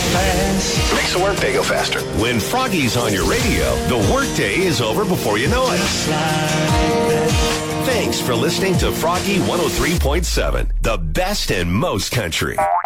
fast. Makes the workday go faster. When Froggy's on your radio, the workday is over before you know it. Just like that. Thanks for listening to Froggy 103.7, the best in most country.